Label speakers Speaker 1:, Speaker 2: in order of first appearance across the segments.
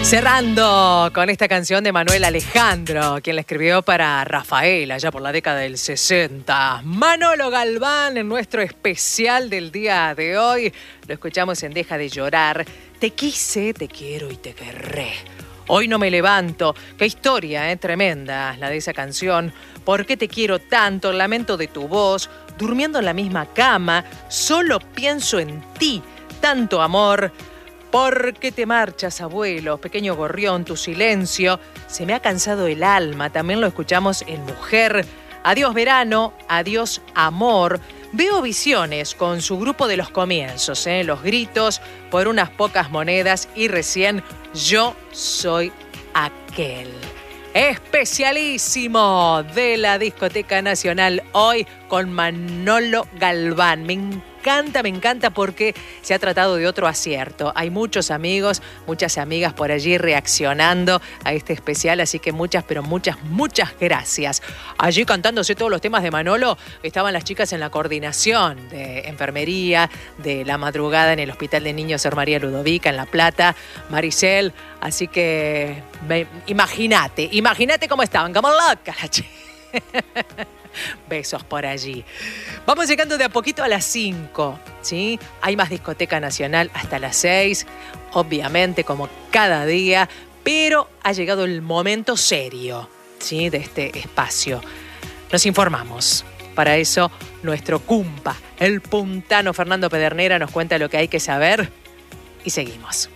Speaker 1: Cerrando con esta canción de Manuel Alejandro, quien la escribió para Rafael allá por la década del 60. Manolo Galván en nuestro especial del día de hoy. Lo escuchamos en Deja de Llorar. Te quise, te quiero y te querré. Hoy no me levanto. Qué historia, tremenda la de esa canción. ¿Por qué te quiero tanto? El lamento de tu voz. Durmiendo en la misma cama. Solo pienso en ti. Tanto amor. ¿Por qué te marchas, abuelo? Pequeño gorrión, tu silencio. Se me ha cansado el alma. También lo escuchamos en Mujer. Adiós verano, adiós amor. Veo visiones con su grupo de los comienzos, los gritos por unas pocas monedas y recién yo soy aquel. Especialísimo de la Discoteca Nacional hoy con Manolo Galván. Me encanta porque se ha tratado de otro acierto. Hay muchos amigos, muchas amigas por allí reaccionando a este especial, así que muchas gracias. Allí cantándose todos los temas de Manolo estaban las chicas en la coordinación de enfermería, de la madrugada en el Hospital de Niños Sor María Ludovica en La Plata, Maricel, así que imagínate cómo estaban, como locas las chicas. Besos por allí. Vamos llegando de a poquito a las 5, ¿sí? Hay más Discoteca Nacional hasta las 6, obviamente como cada día, pero ha llegado el momento serio, ¿sí? De este espacio. Nos informamos. Para eso, nuestro cumpa, el puntano Fernando Pedernera, nos cuenta lo que hay que saber y seguimos.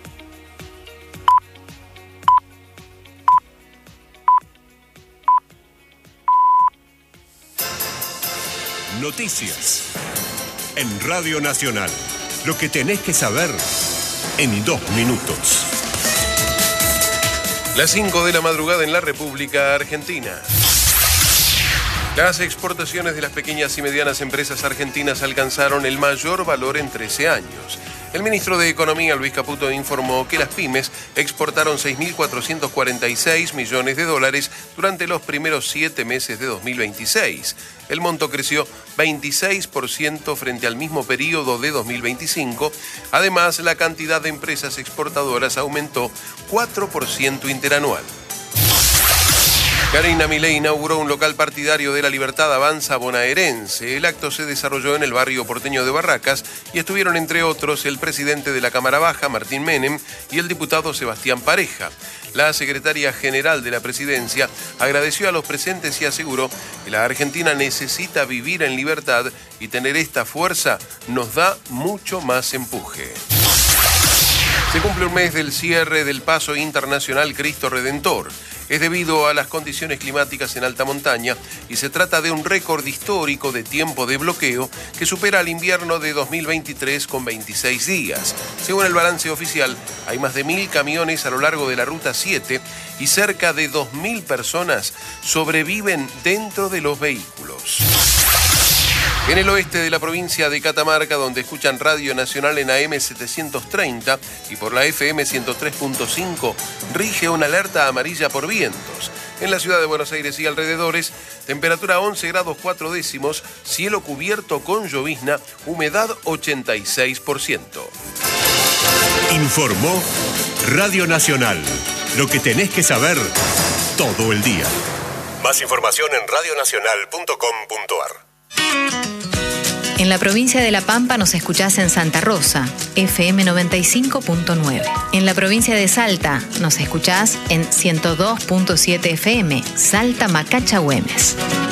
Speaker 2: Noticias en Radio Nacional. Lo que tenés que saber en 2 minutos.
Speaker 3: Las 5 de la madrugada en la República Argentina. Las exportaciones de las pequeñas y medianas empresas argentinas alcanzaron el mayor valor en 13 años. El ministro de Economía, Luis Caputo, informó que las pymes exportaron 6.446 millones de dólares durante los primeros 7 meses de 2026. El monto creció 26% frente al mismo periodo de 2025. Además, la cantidad de empresas exportadoras aumentó 4% interanual. Karina Milei inauguró un local partidario de la Libertad Avanza bonaerense. El acto se desarrolló en el barrio porteño de Barracas y estuvieron entre otros el presidente de la Cámara Baja, Martín Menem, y el diputado Sebastián Pareja. La secretaria general de la presidencia agradeció a los presentes y aseguró que la Argentina necesita vivir en libertad y tener esta fuerza nos da mucho más empuje. Se cumple un mes del cierre del Paso Internacional Cristo Redentor. Es debido a las condiciones climáticas en alta montaña y se trata de un récord histórico de tiempo de bloqueo que supera al invierno de 2023 con 26 días. Según el balance oficial, hay más de 1.000 camiones a lo largo de la Ruta 7 y cerca de 2.000 personas sobreviven dentro de los vehículos. En el oeste de la provincia de Catamarca, donde escuchan Radio Nacional en AM 730 y por la FM 103.5, rige una alerta amarilla por vientos. En la ciudad de Buenos Aires y alrededores, temperatura 11 grados 4 décimos, cielo cubierto con llovizna, humedad 86%.
Speaker 2: Informó Radio Nacional. Lo que tenés que saber todo el día. Más información en radionacional.com.ar.
Speaker 4: En la provincia de La Pampa nos escuchás en Santa Rosa, FM 95.9. En la provincia de Salta nos escuchás en 102.7 FM, Salta Macacha Güemes.